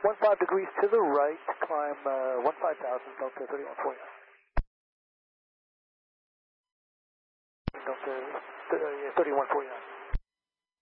15 degrees to the right, climb 15,000, Delta 3149. Delta 3149.